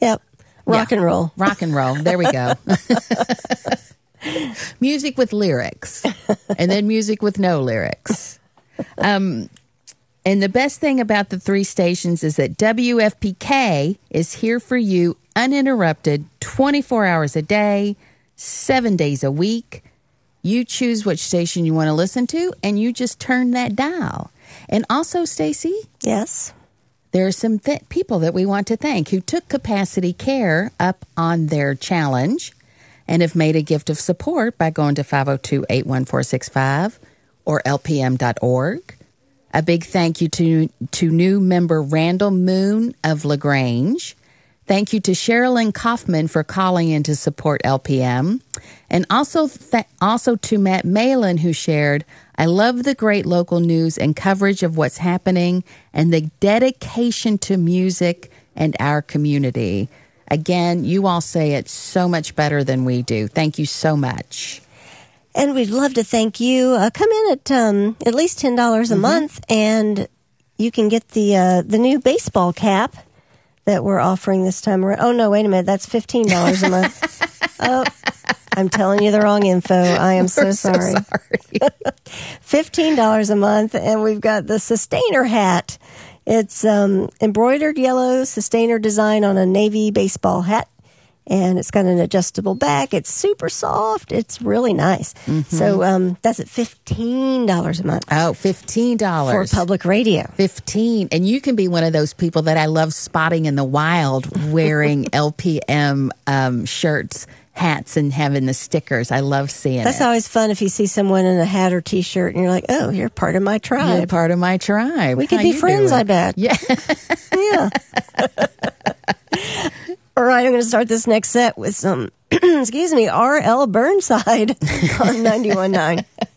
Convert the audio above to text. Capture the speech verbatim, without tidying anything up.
Yep. Rock Yeah. and roll. Rock and roll. There we go. Music with lyrics. And then music with no lyrics. Um, and the best thing about the three stations is that W F P K is here for you uninterrupted twenty-four hours a day, seven days a week. You choose which station you want to listen to, and you just turn that dial. And also, Stacy, Yes. there are some th- people that we want to thank who took Capacity Care up on their challenge and have made a gift of support by going to five oh two, eight one four six five or L P M dot org. A big thank you to, to new member Randall Moon of LaGrange. Thank you to Sherilyn Kaufman for calling in to support L P M. And also, th- also to Matt Malin, who shared, I love the great local news and coverage of what's happening and the dedication to music and our community. Again, you all say it so much better than we do. Thank you so much. And we'd love to thank you. Uh, come in at um, at least ten dollars a mm-hmm. month, and you can get the uh, the new baseball cap that we're offering this time around. Oh, no, wait a minute. That's fifteen dollars a month. Oh, I'm telling you the wrong info. I am so We're sorry. So sorry. fifteen dollars a month, and we've got the Sustainer hat. It's um, embroidered yellow Sustainer design on a navy baseball hat, and it's got an adjustable back. It's super soft. It's really nice. Mm-hmm. So um, that's at fifteen dollars a month. Oh, fifteen dollars. For public radio. fifteen dollars. And you can be one of those people that I love spotting in the wild wearing L P M um, shirts, hats, and having the stickers. I love seeing That's it. That's always fun if you see someone in a hat or T-shirt and you're like, oh, you're part of my tribe. You're part of my tribe. We could How be you friends, doing? I bet. Yeah. Yeah. All right, I'm going to start this next set with some, excuse me, R L Burnside on ninety-one point nine.